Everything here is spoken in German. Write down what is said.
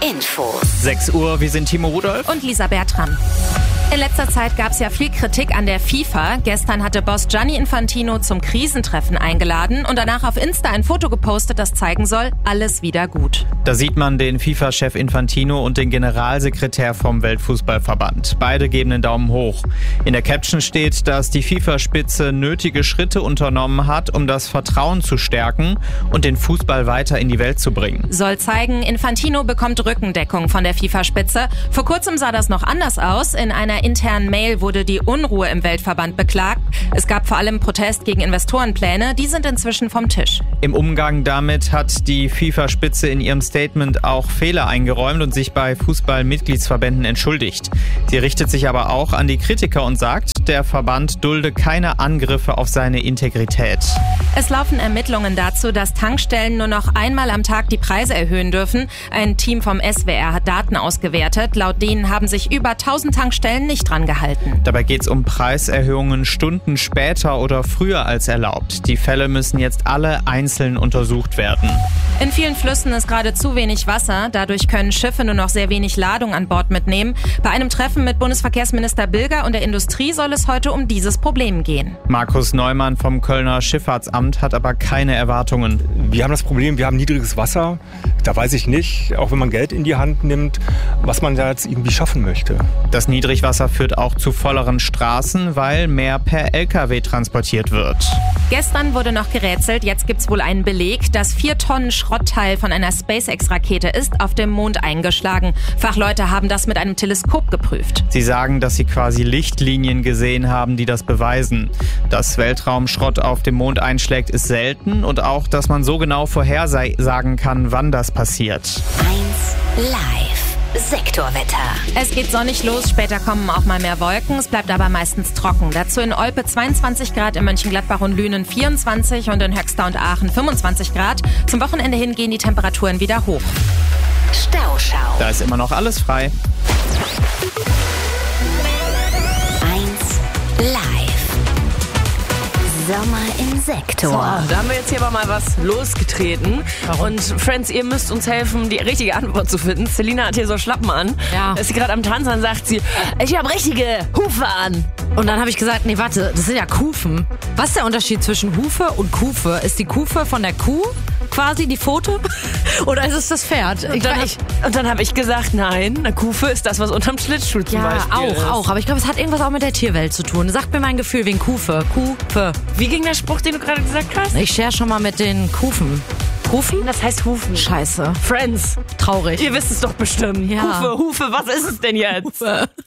Infos. 6 Uhr, wir sind Timo Rudolph und Lisa Bertram. In letzter Zeit gab es ja viel Kritik an der FIFA. Gestern hatte Boss Gianni Infantino zum Krisentreffen eingeladen und danach auf Insta ein Foto gepostet, das zeigen soll, alles wieder gut. Da sieht man den FIFA-Chef Infantino und den Generalsekretär vom Weltfußballverband. Beide geben den Daumen hoch. In der Caption steht, dass die FIFA-Spitze nötige Schritte unternommen hat, um das Vertrauen zu stärken und den Fußball weiter in die Welt zu bringen. Soll zeigen, Infantino bekommt Rückendeckung von der FIFA-Spitze. Vor kurzem sah das noch anders aus. In einer internen Mail wurde die Unruhe im Weltverband beklagt. Es gab vor allem Protest gegen Investorenpläne. Die sind inzwischen vom Tisch. Im Umgang damit hat die FIFA-Spitze in ihrem Statement auch Fehler eingeräumt und sich bei Fußball-Mitgliedsverbänden entschuldigt. Sie richtet sich aber auch an die Kritiker und sagt, der Verband dulde keine Angriffe auf seine Integrität. Es laufen Ermittlungen dazu, dass Tankstellen nur noch einmal am Tag die Preise erhöhen dürfen. Ein Team vom SWR hat Daten ausgewertet. Laut denen haben sich über 1000 Tankstellen nicht dran gehalten. Dabei geht es um Preiserhöhungen Stunden später oder früher als erlaubt. Die Fälle müssen jetzt alle einzeln untersucht werden. In vielen Flüssen ist gerade zu wenig Wasser. Dadurch können Schiffe nur noch sehr wenig Ladung an Bord mitnehmen. Bei einem Treffen mit Bundesverkehrsminister Bilger und der Industrie soll es heute um dieses Problem gehen. Markus Neumann vom Kölner Schifffahrtsamt hat aber keine Erwartungen. Wir haben das Problem, wir haben niedriges Wasser. Da weiß ich nicht, auch wenn man Geld in die Hand nimmt, was man da jetzt irgendwie schaffen möchte. Das Niedrigwasser führt auch zu volleren Straßen, weil mehr per LKW transportiert wird. Gestern wurde noch gerätselt, jetzt gibt's wohl einen Beleg. Das 4 Tonnen Schrottteil von einer SpaceX-Rakete ist auf dem Mond eingeschlagen. Fachleute haben das mit einem Teleskop geprüft. Sie sagen, dass sie quasi Lichtlinien gesehen haben, die das beweisen. Dass Weltraumschrott auf dem Mond einschlägt, ist selten und auch, dass man so genau vorhersagen kann, wann das passiert. 1 Live. Sektorwetter. Es geht sonnig los, später kommen auch mal mehr Wolken, es bleibt aber meistens trocken. Dazu in Olpe 22 Grad, in Mönchengladbach und Lünen 24 und in Höxter und Aachen 25 Grad. Zum Wochenende hin gehen die Temperaturen wieder hoch. Stauschau. Da ist immer noch alles frei. 1 Live. Sommer im Sektor. So, da haben wir jetzt hier aber mal was losgetreten. Warum? Und Friends, ihr müsst uns helfen, die richtige Antwort zu finden. Selina hat hier so Schlappen an. Ja. Ist sie gerade am Tanzen, sagt sie, ich habe richtige Hufe an. Und dann habe ich gesagt, nee, warte, das sind ja Kufen. Was ist der Unterschied zwischen Hufe und Kufe? Ist die Kufe von der Kuh quasi die Pfote? Oder ist es das Pferd? Und dann habe ich gesagt, nein, eine Kufe ist das, was unterm Schlittschuh zum Beispiel ist. auch. Aber ich glaube, es hat irgendwas auch mit der Tierwelt zu tun. Sagt mir mein Gefühl wegen Kufe. Kufe. Wie ging der Spruch, den du gerade gesagt hast? Ich share schon mal mit den Kufen. Kufen? Das heißt Hufen. Scheiße. Friends. Traurig. Ihr wisst es doch bestimmt. Ja. Hufe, was ist es denn jetzt? Hufe.